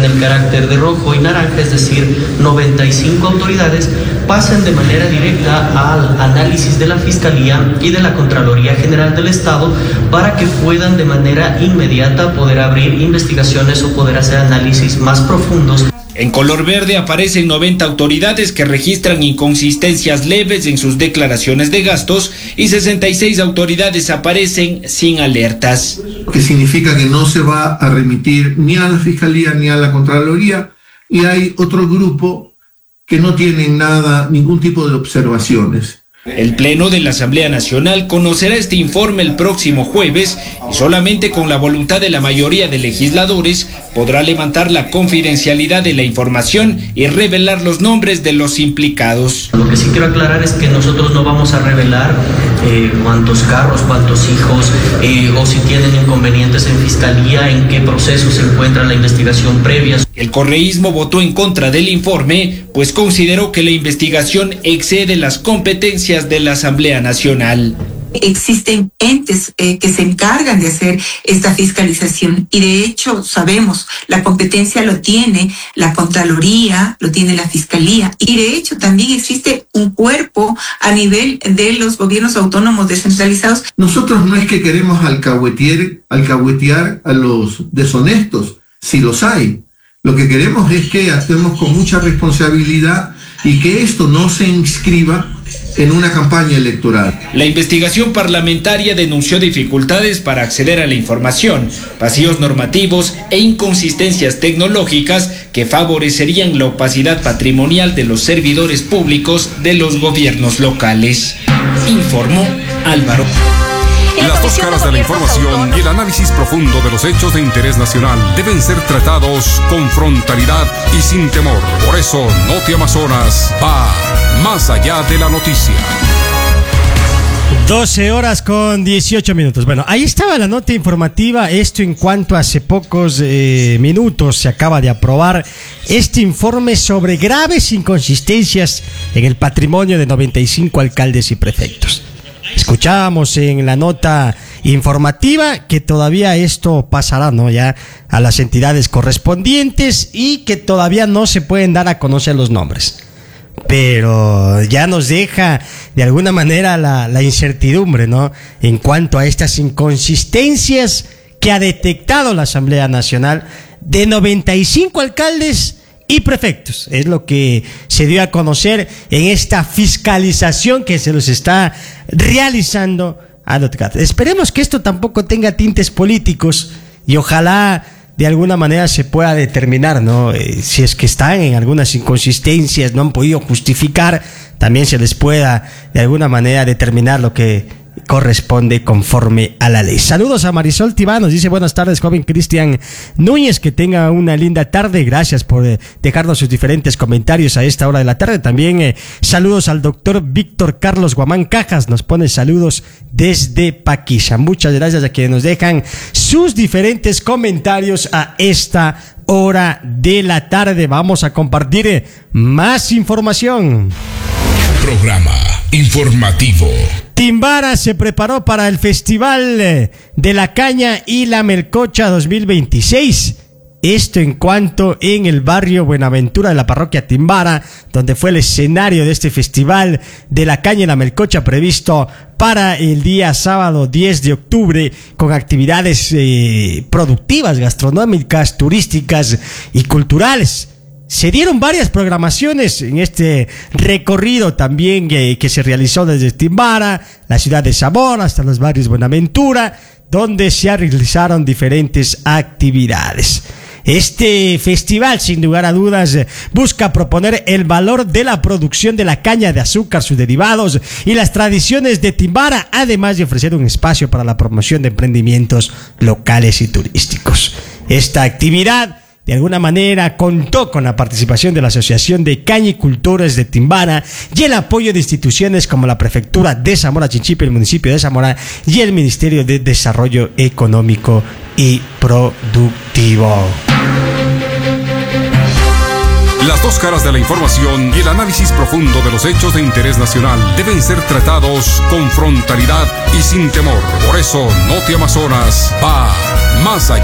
en el carácter de rojo y naranja, es decir, 95 autoridades, pasen de manera directa al análisis de la Fiscalía y de la Contraloría General del Estado para que puedan de manera inmediata poder abrir investigaciones o poder hacer análisis más profundos. En color verde aparecen 90 autoridades que registran inconsistencias leves en sus declaraciones de gastos y 66 autoridades aparecen sin alertas. Que significa que no se va a remitir ni a la Fiscalía ni a la Contraloría, y hay otro grupo que no tienen ningún tipo de observaciones. El Pleno de la Asamblea Nacional conocerá este informe el próximo jueves y solamente con la voluntad de la mayoría de legisladores podrá levantar la confidencialidad de la información y revelar los nombres de los implicados. Lo que sí quiero aclarar es que nosotros no vamos a revelar cuántos carros, cuántos hijos, o si tienen inconvenientes en Fiscalía, en qué proceso se encuentra la investigación previa. El correísmo votó en contra del informe, pues consideró que la investigación excede las competencias de la Asamblea Nacional. Existen entes que se encargan de hacer esta fiscalización y de hecho sabemos, la competencia lo tiene la Contraloría, lo tiene la Fiscalía y de hecho también existe un cuerpo a nivel de los gobiernos autónomos descentralizados. Nosotros no es que queremos alcahuetear a los deshonestos, si los hay. Lo que queremos es que actuemos con mucha responsabilidad y que esto no se inscriba en una campaña electoral. La investigación parlamentaria denunció dificultades para acceder a la información, vacíos normativos e inconsistencias tecnológicas que favorecerían la opacidad patrimonial de los servidores públicos de los gobiernos locales. Informó Álvaro. Las dos caras de la información y el análisis profundo de los hechos de interés nacional deben ser tratados con frontalidad y sin temor. Por eso, Noti Amazonas va más allá de la noticia. 12:18. Bueno, ahí estaba la nota informativa. Esto en cuanto hace pocos minutos se acaba de aprobar este informe sobre graves inconsistencias en el patrimonio de 95 alcaldes y prefectos. Escuchábamos en la nota informativa que todavía esto pasará, ¿no?, ya a las entidades correspondientes y que todavía no se pueden dar a conocer los nombres. Pero ya nos deja de alguna manera la incertidumbre, ¿no?, en cuanto a estas inconsistencias que ha detectado la Asamblea Nacional de 95 alcaldes y prefectos. Es lo que se dio a conocer en esta fiscalización que se los está realizando a Notcat. Esperemos que esto tampoco tenga tintes políticos y ojalá de alguna manera se pueda determinar, ¿no? Si es que están en algunas inconsistencias, no han podido justificar, también se les pueda de alguna manera determinar lo que corresponde conforme a la ley. Saludos a Marisol Tibá, nos dice buenas tardes, joven Cristian Núñez, que tenga una linda tarde, gracias por dejarnos sus diferentes comentarios a esta hora de la tarde. También saludos al doctor Víctor Carlos Guamán Cajas, nos pone saludos desde Paquilla. Muchas gracias a quienes nos dejan sus diferentes comentarios a esta hora de la tarde. Vamos a compartir más información. Programa informativo. Timbara se preparó para el Festival de la Caña y la Melcocha 2026. Esto en cuanto en el barrio Buenaventura de la parroquia Timbara, donde fue el escenario de este Festival de la Caña y la Melcocha previsto para el día sábado 10 de octubre, con actividades productivas, gastronómicas, turísticas y culturales. Se dieron varias programaciones en este recorrido también que se realizó desde Timbara, la ciudad de Zamora, hasta los barrios Buenaventura, donde se realizaron diferentes actividades. Este festival, sin lugar a dudas, busca proponer el valor de la producción de la caña de azúcar, sus derivados y las tradiciones de Timbara, además de ofrecer un espacio para la promoción de emprendimientos locales y turísticos. Esta actividad de alguna manera contó con la participación de la Asociación de Cañicultores de Timbara y el apoyo de instituciones como la Prefectura de Zamora Chinchipe, el municipio de Zamora y el Ministerio de Desarrollo Económico y Productivo. Las dos caras de la información y el análisis profundo de los hechos de interés nacional deben ser tratados con frontalidad y sin temor. Por eso, Noti Amazonas va más allá